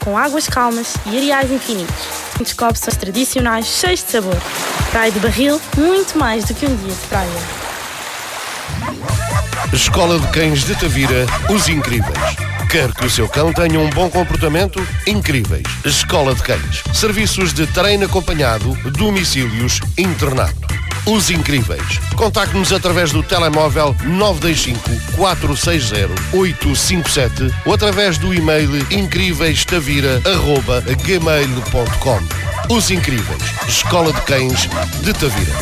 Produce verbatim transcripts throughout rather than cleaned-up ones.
com águas calmas e areais infinitos. Descobre-se tradicionais, cheios de sabor. Praia do Barril, muito mais do que um dia de praia. Escola de Cães de Tavira, os Incríveis. Quer que o seu cão tenha um bom comportamento? Incríveis. Escola de Cães. Serviços de treino acompanhado, domicílios, internato. Os Incríveis. Contacte-nos através do telemóvel nove dois cinco, quatro seis zero, oito cinco sete ou através do e-mail incríveis-tavira arroba gmail ponto com. Os Incríveis. Escola de Cães de Tavira.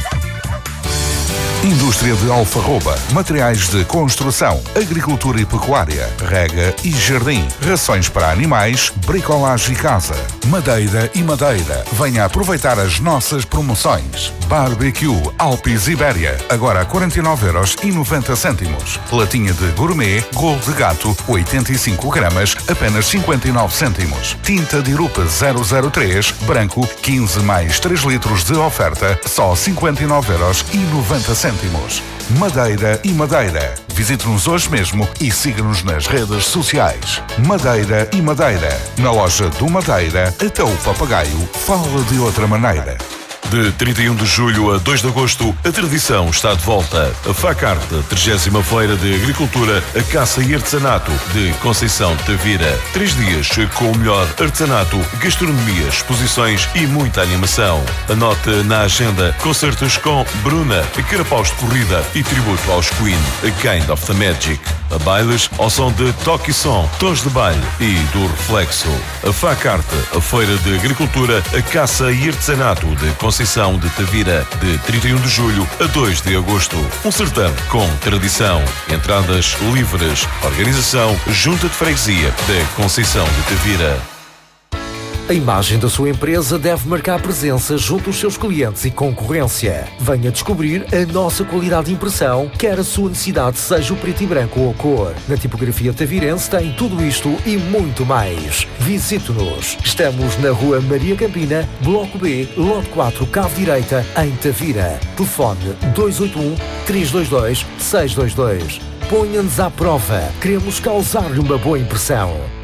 Indústria de Alfarroba, materiais de construção, agricultura e pecuária, rega e jardim, rações para animais, bricolagem e casa, madeira e madeira. Venha aproveitar as nossas promoções. Barbecue Alpes Ibéria, agora a quarenta e nove euros e noventa cêntimos. Latinha de gourmet Gol de Gato, oitenta e cinco gramas, apenas cinquenta e nove cêntimos. Tinta de Irupa zero zero três, branco, quinze mais três litros de oferta, só cinquenta e nove euros e noventa cêntimos. Madeira e Madeira. Visite-nos hoje mesmo e siga-nos nas redes sociais. Madeira e Madeira. Na loja do Madeira, até o papagaio fala de outra maneira. De trinta e um de julho a dois de agosto, a tradição está de volta. A FACART, trigésima Feira de Agricultura, a Caça e Artesanato de Conceição de Tavira. Três dias com o melhor artesanato, gastronomia, exposições e muita animação. Anote na agenda concertos com Bruna, Carapaus de Corrida e tributo aos Queen, A Kind of the Magic. A bailes ao som de Toque e Som, Tons de Baile e do Reflexo. A FACART, a Feira de Agricultura, a Caça e Artesanato de Conceição de Tavira, de trinta e um de julho a dois de agosto. Um certame com tradição. Entradas livres. Organização Junta de Freguesia da Conceição de Tavira. A imagem da sua empresa deve marcar presença junto aos seus clientes e concorrência. Venha descobrir a nossa qualidade de impressão, quer a sua necessidade seja o preto e branco ou a cor. Na tipografia tavirense tem tudo isto e muito mais. Visite-nos. Estamos na Rua Maria Campina, Bloco B, Lote quatro, Cave Direita, em Tavira. Telefone dois oito um, três dois dois, seis dois dois. Ponha-nos à prova. Queremos causar-lhe uma boa impressão.